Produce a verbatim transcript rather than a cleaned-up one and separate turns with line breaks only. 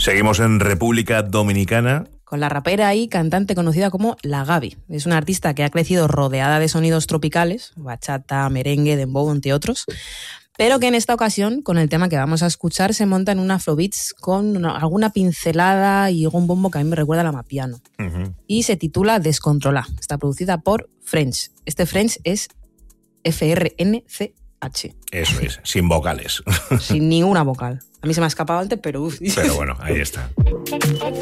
Seguimos en República Dominicana.
Con la rapera y cantante conocida como La Gaby. Es una artista que ha crecido rodeada de sonidos tropicales, bachata, merengue, dembow, entre otros, pero que en esta ocasión, con el tema que vamos a escuchar, se monta en una afrobeats con una, alguna pincelada y un bombo que a mí me recuerda al amapiano. Uh-huh. Y se titula Descontrola. Está producida por French. Este French es F R N C H.
Eso es, sin vocales.
Sin ninguna vocal. A mí se me ha escapado antes, pero... Uf.
Pero bueno, ahí está.